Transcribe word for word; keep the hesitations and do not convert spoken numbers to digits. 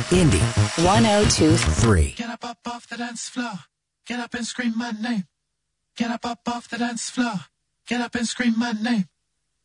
Indy one oh two point three. Get up, up off the dance floor. Get up and scream my name. Get up, up off the dance floor. Get up and scream my name.